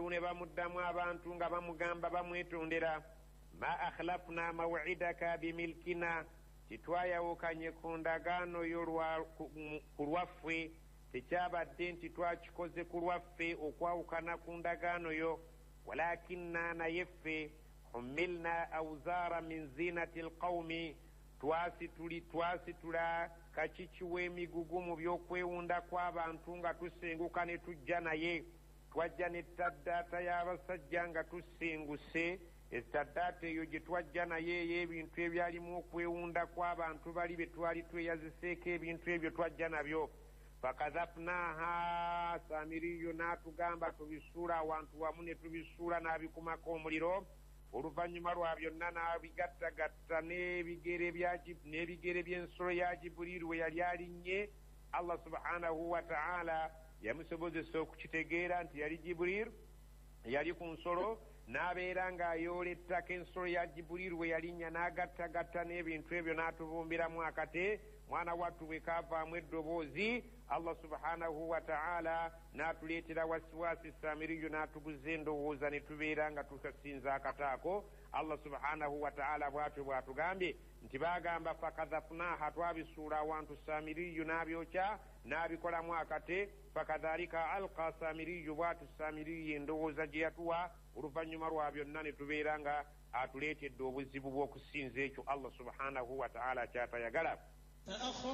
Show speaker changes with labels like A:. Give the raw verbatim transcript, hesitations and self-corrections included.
A: qaalu ne bamuddamu abantu nga bamugamba bamwetondera ma akhlafna maw'idaka bimilkina titwayawukanye ku ndagaano yo ku lwaffe tekyabadde nti twakikoze ku lwaffe okwawukana ku ndagaano yo walakinna naye ffe humilna awzaara min zinati alqawmi twasituli twasitula kakiiki w'emigugu mu by'okwewunda kw'abantu nga tusenguka ne tujja naye twajja n'ettaddaata y'abasajja nga tusenguse ettaddaata eyo gye twajja naye ey'ebintu ebyalimu okwewunda kw'abantu bali be twali tweyaziseeko ebintu ebyo twajja nabyo fakadhafnaha Samiriyu n'atugamba tubisuula awantu wamu ne tubisuula n'abikumako omuliro oluvannyuma lwa byonna n'abigattagatta n'ebigere n'ebigere by'ensolo ya Jibuliru we yali alinnye. Allah subhanahu wa ta'ala yamusobozesa okukitegeera nti yali Jibuliru yali ku nsolo n'abeera ng'ayoola ettaka ensolo ya Jibuliru we yalinnya n'agattagatta n'ebintu ebyo n'atubumbiramu akate mwana wattu bwe kaavaamu eddoboozi Allah subhanahu wa ta'ala n'atuleetera wasiwasi Samiriyu n'atuguza endowooza ne tubeera nga tukasinza akataako. Allah subhanahu wa ta'ala bw'atyo bw'atugambye nti baagamba fakadhafnaha twabisuula awantu Samiriyu n'abyokya n'abikolamu akate fakadhalika alqa Samiriyu bw'atu Samiriyu endowooza gye yatuwa oluvannyuma lwa byonna ne tubeera nga atuleetedde obuzibu bw'okusinza ekyo Allah subhanahu wa ta'ala kyatayagala.